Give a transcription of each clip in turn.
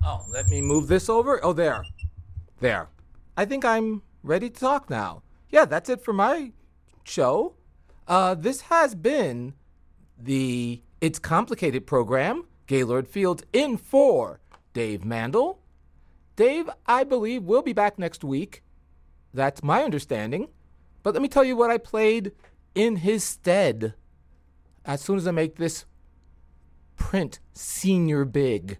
Oh, let me move this over. Oh, there. There. I think I'm ready to talk now. Yeah, that's it for my show. This has been the It's Complicated program. Gaylord Fields in for Dave Mandel. Dave, I believe, will be back next week. That's my understanding. But let me tell you what I played in his stead as soon as I make this print senior big.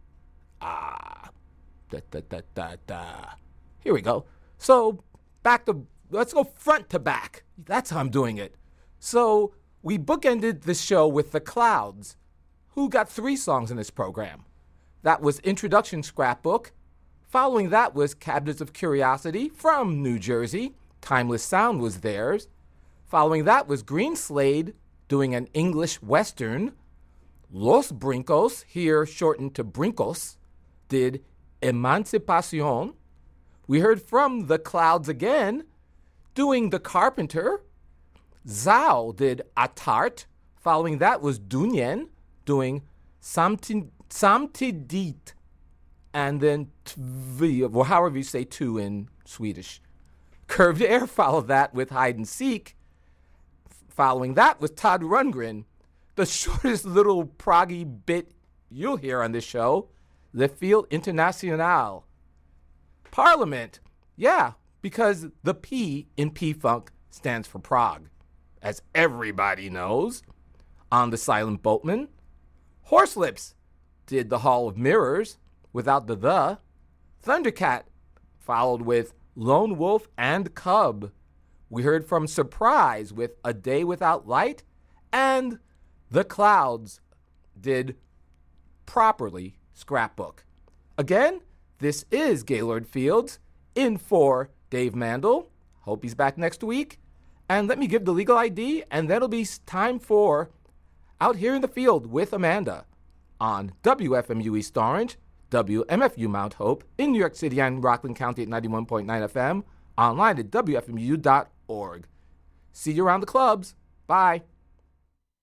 Here we go. So let's go front to back. That's how I'm doing it. So we bookended the show with The Clouds, who got 3 songs in this program. That was Introduction Scrapbook. Following that was Cabinets of Curiosity from New Jersey. Timeless Sound was theirs. Following that was Green Slade doing an English Western. Los Brincos, here shortened to Brincos, did Emancipacion. We heard from The Clouds again, doing The Carpenter. Zao did Atart. Following that was Dunyen, doing Samtidigt. And then Tvi, however you say two in Swedish. Curved Air followed that with Hide and Seek. Following that was Todd Rundgren, the shortest little proggy bit you'll hear on this show, Le Fil International. Parliament, yeah, because the P in P-Funk stands for Prague, as everybody knows. On the Silent Boatman. Horselips did the Hall of Mirrors without the. Thundercat followed with Lone Wolf and Cub. We heard from Surprise with A Day Without Light, and The Clouds did properly Scrapbook. Again, this is Gaylord Fields in for Dave Mandel. Hope he's back next week. And let me give the legal ID, and that'll be time for Out Here in the Field with Amanda on WFMU East Orange, WMFU Mount Hope in New York City and Rockland County at 91.9 FM, online at WFMU.org. See you around the clubs. Bye.